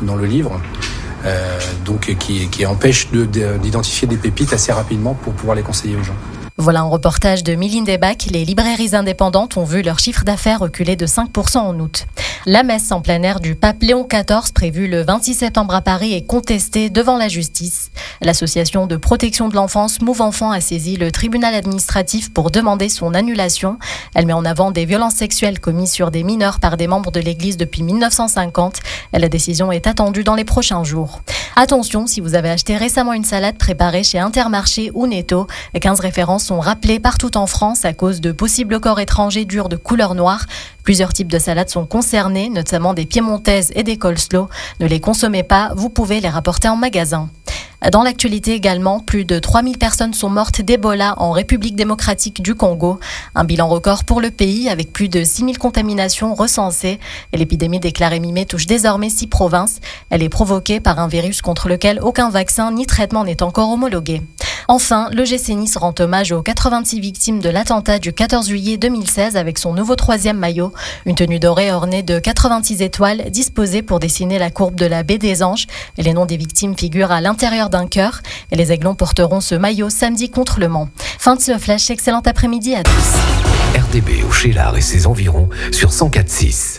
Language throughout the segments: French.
dans le livre. Donc qui empêche d'identifier des pépites assez rapidement pour pouvoir les conseiller aux gens. Voilà un reportage de Mylène Desbacs. Les librairies indépendantes ont vu leur chiffre d'affaires reculer de 5% en août. La messe en plein air du pape Léon XIV, prévue le 26 septembre à Paris, est contestée devant la justice. L'association de protection de l'enfance Move Enfant a saisi le tribunal administratif pour demander son annulation. Elle met en avant des violences sexuelles commises sur des mineurs par des membres de l'Église depuis 1950. La décision est attendue dans les prochains jours. Attention, si vous avez acheté récemment une salade préparée chez Intermarché ou Netto, 15 références sont rappelées partout en France à cause de possibles corps étrangers durs de couleur noire. Plusieurs types de salades sont concernés, notamment des piémontaises et des coleslaw. Ne les consommez pas, vous pouvez les rapporter en magasin. Dans l'actualité également, plus de 3000 personnes sont mortes d'Ebola en République démocratique du Congo. Un bilan record pour le pays avec plus de 6000 contaminations recensées. Et l'épidémie déclarée mi-mai touche désormais 6 provinces. Elle est provoquée par un virus contre lequel aucun vaccin ni traitement n'est encore homologué. Enfin, le GC Nice rend hommage aux 86 victimes de l'attentat du 14 juillet 2016 avec son nouveau 3e maillot. Une tenue dorée ornée de 86 étoiles disposée pour dessiner la courbe de la baie des Anges. Et les noms des victimes figurent à l'intérieur d'un cœur. Et les Aiglons porteront ce maillot samedi contre Le Mans. Fin de ce flash, excellent après-midi à tous. RDB au Cheylard et ses environs sur 104.6.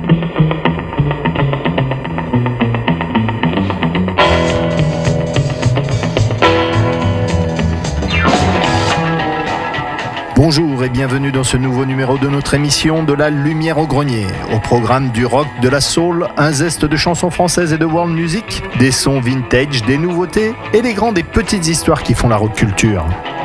Bonjour et bienvenue dans ce nouveau numéro de notre émission de la Lumière au Grenier. Au programme du rock, de la soul, un zeste de chansons françaises et de world music, des sons vintage, des nouveautés et les grandes et petites histoires qui font la rock culture.